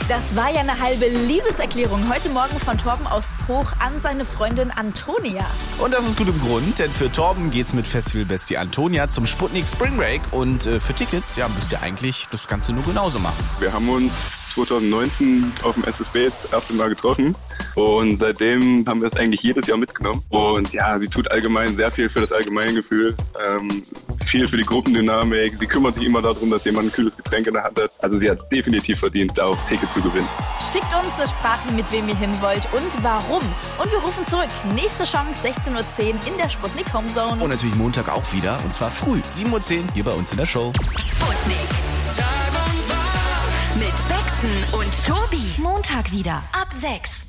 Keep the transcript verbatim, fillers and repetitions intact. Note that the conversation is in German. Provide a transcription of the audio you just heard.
Das war ja eine halbe Liebeserklärung heute Morgen von Torben aus Bruch an seine Freundin Antonia. Und das ist gut im Grund, denn für Torben geht's mit Festivalbestie Antonia zum Sputnik Spring Break. Und äh, für Tickets, ja, müsst ihr eigentlich das Ganze nur genauso machen. Wir haben uns zwanzig neunzehn auf dem S S B das erste Mal getroffen und seitdem haben wir es eigentlich jedes Jahr mitgenommen. Und ja, sie tut allgemein sehr viel für das Allgemeingefühl, ähm, viel für die Gruppendynamik. Sie kümmert sich immer darum, dass jemand ein kühles Getränk in der Hand hat. Also sie hat definitiv verdient, da auch Ticket zu gewinnen. Schickt uns eine Sprache, mit wem ihr hin wollt und warum. Und wir rufen zurück. Nächste Chance, sechzehn Uhr zehn in der Sputnik Homezone. Und natürlich Montag auch wieder, und zwar früh, sieben Uhr zehn hier bei uns in der Show. Sputnik. Tag und Wach. Mit Bexen und Tobi. Montag wieder ab sechs.